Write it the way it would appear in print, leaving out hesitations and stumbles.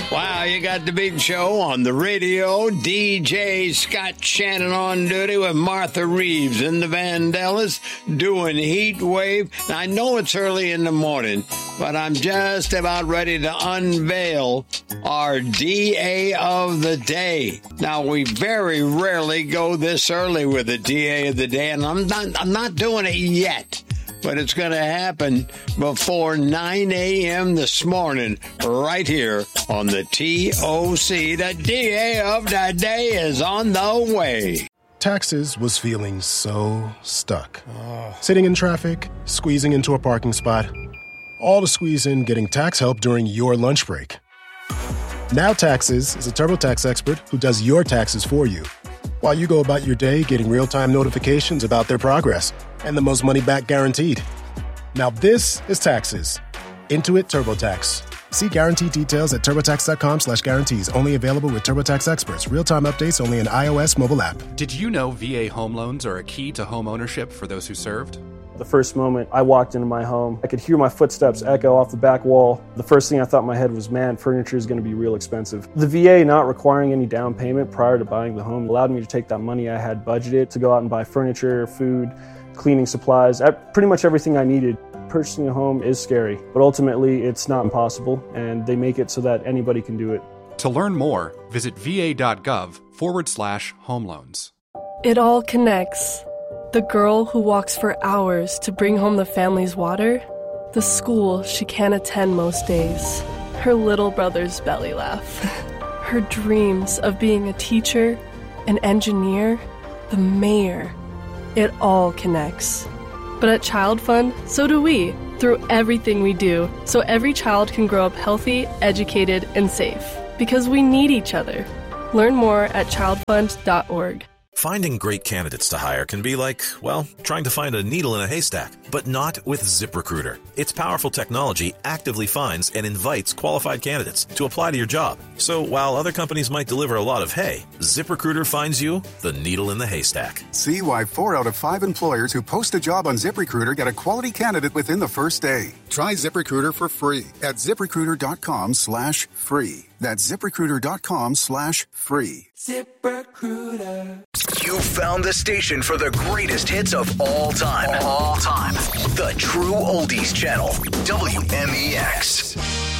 Wow, you got the big show on the radio. DJ Scott Shannon on duty with Martha Reeves and the Vandellas doing Heat Wave. Now, I know it's early in the morning, but I'm just about ready to unveil our DA of the day. Now, we very rarely go this early with the DA of the day, and I'm not doing it yet. But it's going to happen before 9 a.m. this morning, right here on the TOC. The DA of the day is on the way. Taxes was feeling so stuck. Sitting in traffic, squeezing into a parking spot, all to squeeze in getting tax help during your lunch break. Now Taxes is a TurboTax expert who does your taxes for you, while you go about your day getting real-time notifications about their progress and the most money back guaranteed. Now this is Taxes. Intuit TurboTax. See guarantee details at turbotax.com/guarantees. Only available with TurboTax experts. Real-time updates only in iOS mobile app. Did you know VA home loans are a key to home ownership for those who served? The first moment I walked into my home, I could hear my footsteps echo off the back wall. The first thing I thought in my head was, man, furniture is going to be real expensive. The VA not requiring any down payment prior to buying the home allowed me to take that money I had budgeted to go out and buy furniture, food, cleaning supplies, pretty much everything I needed. Purchasing a home is scary, but ultimately it's not impossible, and they make it so that anybody can do it. To learn more, visit va.gov/home loans. It all connects. The girl who walks for hours to bring home the family's water, the school she can't attend most days, her little brother's belly laugh, her dreams of being a teacher, an engineer, the mayor. It all connects. But at Child Fund, so do we, through everything we do, so every child can grow up healthy, educated, and safe. Because we need each other. Learn more at childfund.org. Finding great candidates to hire can be like, well, trying to find a needle in a haystack, but not with ZipRecruiter. Its powerful technology actively finds and invites qualified candidates to apply to your job. So while other companies might deliver a lot of hay, ZipRecruiter finds you the needle in the haystack. See why 4 out of 5 employers who post a job on ZipRecruiter get a quality candidate within the first day. Try ZipRecruiter for free at ZipRecruiter.com/free. That's ZipRecruiter.com/free. ZipRecruiter. You found the station for the greatest hits of all time. The True Oldies Channel, WMEX.